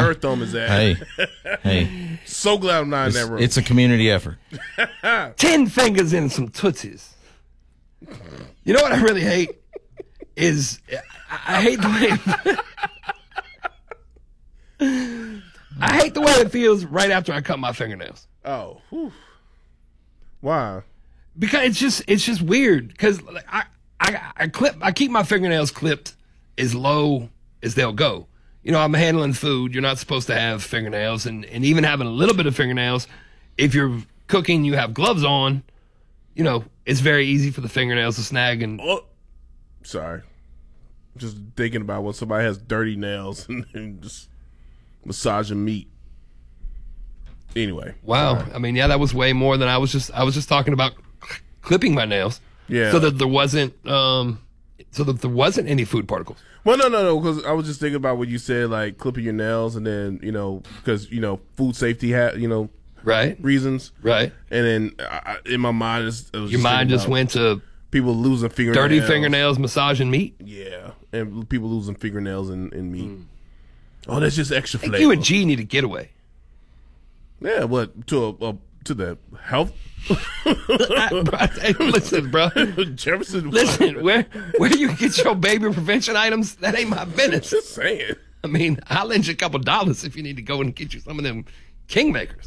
her thumb is at. Hey. So glad I'm not in that room. It's a community effort. 10 fingers and some tootsies. You know what I really hate is I hate the way I hate the way it feels right after I cut my fingernails. Oh, whew. Why? Because it's just weird. Because I keep my fingernails clipped as low as they'll go. You know, I'm handling food. You're not supposed to have fingernails, and even having a little bit of fingernails, if you're cooking, you have gloves on. You know, it's very easy for the fingernails to snag. And sorry, just thinking about when somebody has dirty nails and just massaging meat. Anyway, wow. Sorry. I mean, yeah, that was way more than I was just talking about clipping my nails. Yeah. So that there wasn't any food particles. Well, no, because I was just thinking about what you said, like clipping your nails, and then because food safety right reasons, right, and then in my mind, it was your mind just went to people losing fingernails, dirty fingernails, massaging meat. Yeah, and people losing fingernails and meat. Oh, that's just extra flavor. You and G need a getaway. Yeah, what to the health? Hey, listen, bro. Jefferson. Listen, where you get your baby prevention items, that ain't my business. Just saying. I mean, I'll lend you $2 if you need to go and get you some of them Kingmakers.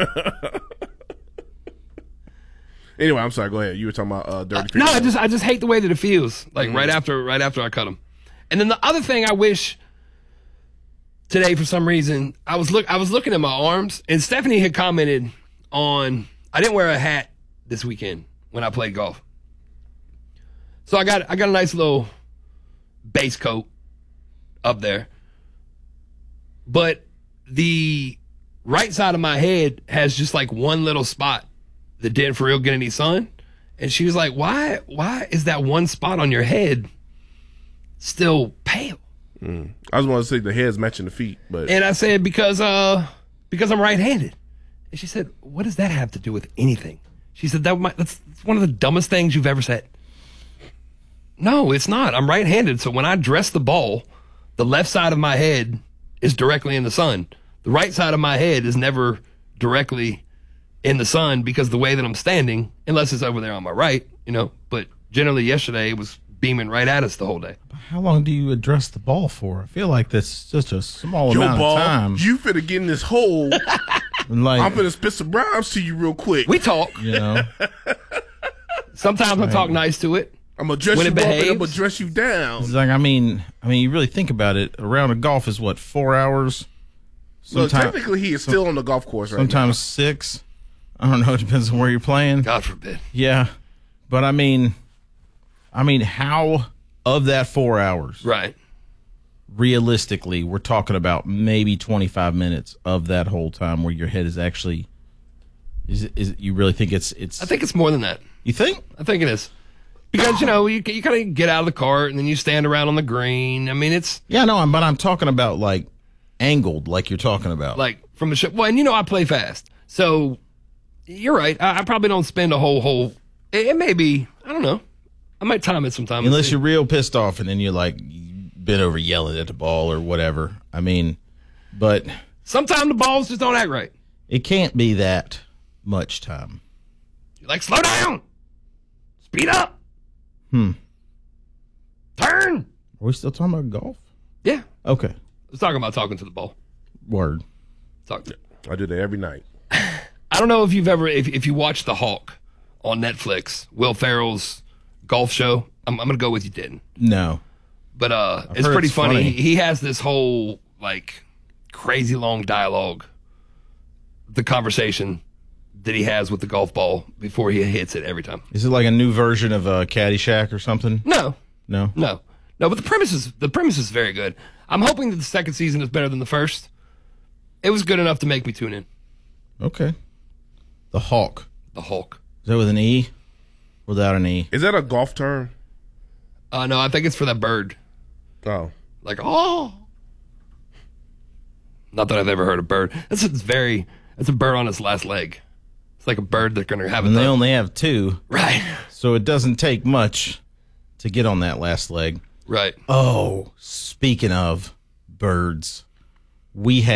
Anyway, I'm sorry. Go ahead. You were talking about dirty. No, I just hate the way that it feels. Like right after I cut them. And then the other thing I wish today, for some reason, I was looking at my arms, and Stephanie had commented on. I didn't wear a hat this weekend when I played golf. So I got a nice little base coat up there. But the right side of my head has just like one little spot that didn't for real get any sun. And she was like, why is that one spot on your head still pale? I was going to say the head's matching the feet, but. And I said, because I'm right-handed. And she said, what does that have to do with anything? She said, that's one of the dumbest things you've ever said. No, it's not. I'm right-handed, so when I dress the ball, the left side of my head is directly in the sun. The right side of my head is never directly in the sun because the way that I'm standing, unless it's over there on my right, but generally yesterday it was beaming right at us the whole day. How long do you address the ball for? I feel like that's just a small amount of time. You finna get in this hole. Like, I'm finna spit some rhymes to you real quick. We talk. Sometimes I talk nice to it. I'm gonna dress you up and I'm gonna dress you down. It's like, I mean, you really think about it. A round of golf is what, 4 hours? So technically, he is still on the golf course right now. Sometimes 6. I don't know. It depends on where you're playing. God forbid. Yeah, but I mean, how of that 4 hours? Right. Realistically, we're talking about maybe 25 minutes of that whole time where your head is actually. Is you really think it's? I think it's more than that. You think? I think it is. Because, you kind of get out of the cart and then you stand around on the green. I mean, it's... Yeah, no, but I'm talking about, like, angled, like you're talking about. Like, from the ship. Well, and I play fast. So, you're right. I probably don't spend a whole... It may be... I don't know. I might time it sometime. Unless you're real pissed off and then you're, like, bent over yelling at the ball or whatever. I mean, but... Sometimes the balls just don't act right. It can't be that much time. You're like, slow down! Speed up! Turn! Are we still talking about golf? Yeah. Okay. I was talking about talking to the ball. Word. I do that every night. I don't know if you've ever, if you watch The Hawk on Netflix, Will Ferrell's golf show. I'm going to go with you didn't. No. But it's pretty funny. He has this whole, like, crazy long dialogue, the conversation that he has with the golf ball before he hits it every time. Is it like a new version of Caddyshack or something? No. No? No. No, but the premise is very good. I'm hoping that the second season is better than the first. It was good enough to make me tune in. Okay. The Hawk. The Hulk. Is that with an E? Without an E? Is that a golf term? No, I think it's for that bird. Oh. Like, oh. Not that I've ever heard a bird. That's a bird on its last leg. It's like a bird that's going to have And they only have 2. Right. So it doesn't take much to get on that last leg. Right. Oh, speaking of birds, we have